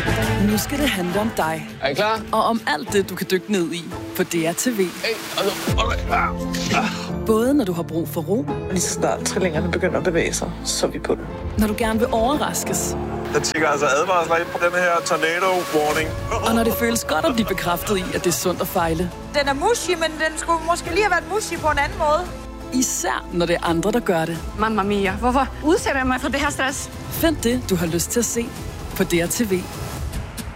Nu skal det handle om dig. Er I klar? Og om alt det, du kan dykke ned i. For DRTV. Både når du har brug for ro. Lige så snart trillingerne begynder at bevæge sig, så er vi på den. Når du gerne vil overraskes. Der tigger altså advarsler ind på den her tornado warning. Og når det føles godt at blive bekræftet i, at det er sundt at fejle. Den er mushy, men den skulle måske lige have været mushy på en anden måde. Især når det er andre, der gør det. Mamma mia, hvorfor udsætter jeg mig for det her stress? Find det, du har lyst til at se på DRTV.